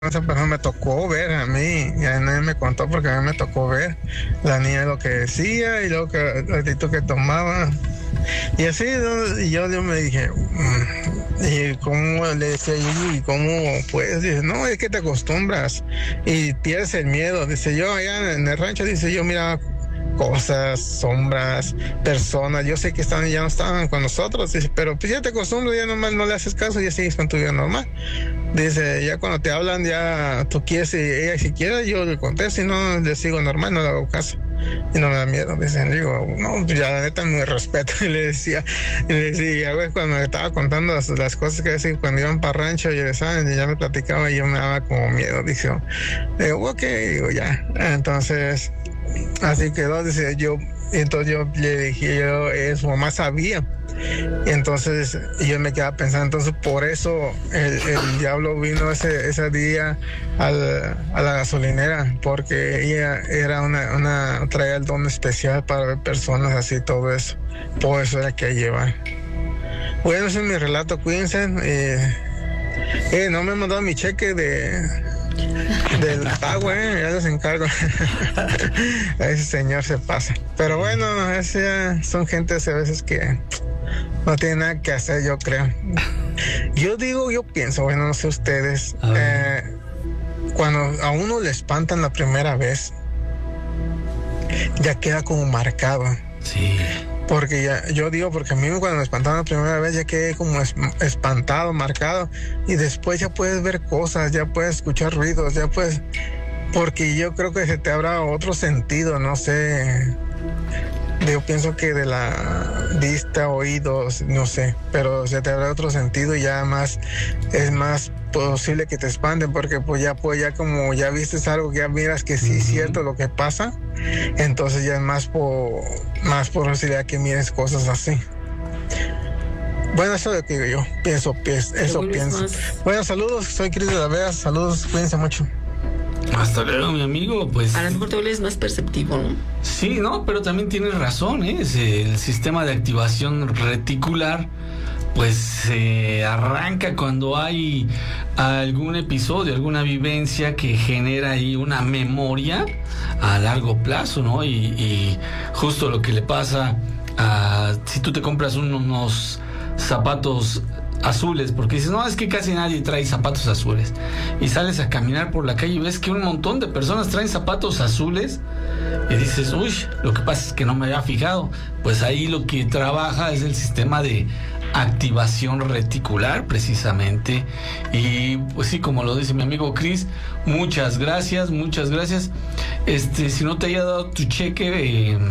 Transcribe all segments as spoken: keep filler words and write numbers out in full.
esa persona me tocó ver a mí, y a nadie me contó porque a mí me tocó ver la niña lo que decía y luego que el ratito que tomaba. Y así, ¿no? Y yo, yo me dije, mm, y cómo le decía, y cómo pues, dice, no, es que te acostumbras y pierdes el miedo. Dice yo, allá en el rancho, dice yo, mira, cosas, sombras, personas, yo sé que están, ya no estaban con nosotros, dice, pero pues ya te acostumbras, ya nomás no le haces caso, ya sigues con tu vida normal. Dice, ya cuando te hablan, ya tú quieres, y ella si quiere, yo le contesto, y no, le sigo normal, no le hago caso. Y no me da miedo, dicen, digo, no, ya la neta me respeto. Y le decía, y le decía, güey, cuando me estaba contando las, las cosas que decía cuando iban para rancho y regresaban, y ya me platicaba y yo me daba como miedo, dije, digo, ok, digo, ya. Entonces, así quedó, dice, yo, entonces yo le dije, yo, eh, su mamá sabía. Y entonces yo me quedaba pensando, entonces por eso el, el diablo vino ese, ese día al, a la gasolinera, porque ella era una, una, traía el don especial para ver personas así, todo eso. Por eso era que llevar. Bueno, ese es mi relato, cuídense. Eh, eh, no me han mandado mi cheque de del pago, eh, ya les encargo. Ese señor se pasa. Pero bueno, ese, son gentes a veces que no tienen nada que hacer, yo creo. Yo digo, yo pienso, bueno, no sé ustedes, eh, cuando a uno le espantan la primera vez, ya queda como marcado. Sí. Porque ya, yo digo, porque a mí cuando me espantaron la primera vez ya quedé como es, espantado, marcado, y después ya puedes ver cosas, ya puedes escuchar ruidos, ya puedes, porque yo creo que se te habrá otro sentido, no sé, yo pienso que de la vista, oídos, no sé, pero se te habrá otro sentido y ya más, es más posible que te espanten, porque pues ya pues ya como ya viste algo, ya miras que sí es cierto lo que pasa, entonces ya es más por más posibilidad que mires cosas así. Bueno, eso es lo que digo yo, pienso, pienso eso pienso. Más. Bueno, saludos, soy Cris de la Vega, saludos, cuídense mucho. Hasta luego, mi amigo, pues... A lo mejor tú eres más perceptivo, ¿no? Sí, no, pero también tienes razón, ¿eh? El sistema de activación reticular pues se eh, arranca cuando hay algún episodio, alguna vivencia que genera ahí una memoria a largo plazo, ¿no? Y, y justo lo que le pasa a si tú te compras unos zapatos azules, porque dices, no, es que casi nadie trae zapatos azules, y sales a caminar por la calle y ves que un montón de personas traen zapatos azules y dices, uy, lo que pasa es que no me había fijado. Pues ahí lo que trabaja es el sistema de activación reticular, precisamente. Y pues sí, como lo dice mi amigo Chris, muchas gracias, muchas gracias. Este, si no te haya dado tu cheque, eh,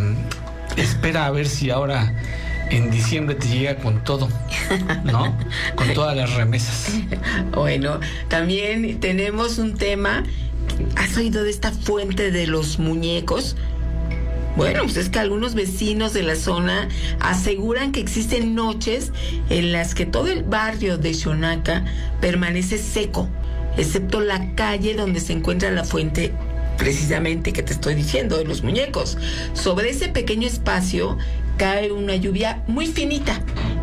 espera a ver si ahora en diciembre te llega con todo, ¿no? Con todas las remesas. Bueno, también tenemos un tema. ¿Has oído de esta fuente de los muñecos? Bueno, pues es que algunos vecinos de la zona aseguran que existen noches en las que todo el barrio de Xonaca permanece seco, excepto la calle donde se encuentra la fuente precisamente que te estoy diciendo, de los muñecos. Sobre ese pequeño espacio cae una lluvia muy finita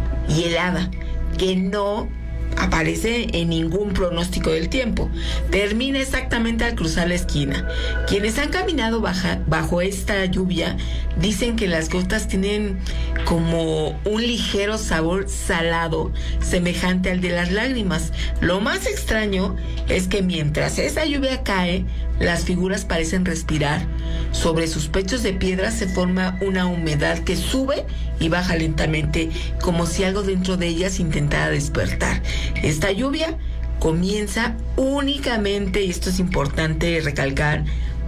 y helada que no aparece en ningún pronóstico del tiempo. Termina exactamente al cruzar la esquina. Quienes han caminado baja, bajo esta lluvia dicen que las gotas tienen como un ligero sabor salado, semejante al de las lágrimas. Lo más extraño es que mientras esa lluvia cae, las figuras parecen respirar. Sobre sus pechos de piedra se forma una humedad que sube y baja lentamente, como si algo dentro de ellas intentara despertar. Esta lluvia comienza únicamente, y esto es importante recalcar,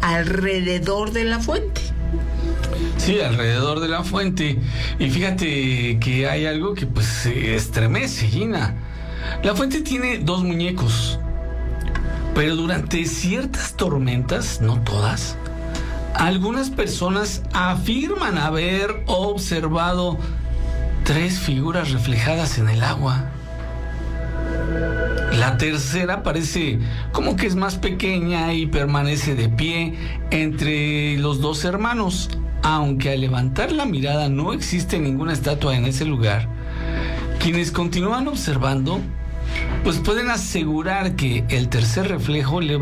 alrededor de la fuente. Sí, alrededor de la fuente. Y fíjate que hay algo que pues se estremece, Gina. La fuente tiene dos muñecos, pero durante ciertas tormentas, no todas, algunas personas afirman haber observado tres figuras reflejadas en el agua. La tercera parece como que es más pequeña y permanece de pie entre los dos hermanos, aunque al levantar la mirada no existe ninguna estatua en ese lugar. Quienes continúan observando pues pueden asegurar que el tercer reflejo le